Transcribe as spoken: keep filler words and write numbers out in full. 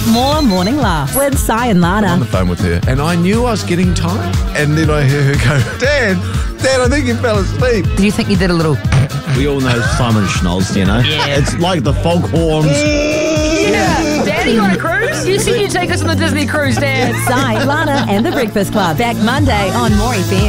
More Morning Laughs with Si and on Lana. the phone with her, and I knew I was getting tired. And then I hear her go, Dad, Dad, I think you fell asleep. Do you think you did a little... We all know Simon Schnoz, you know? Yeah. It's like the foghorns. Yeah. Daddy, you on a cruise? You see you take us on the Disney cruise, Dad. Si, Lana and the Breakfast Club. Back Monday on More F M.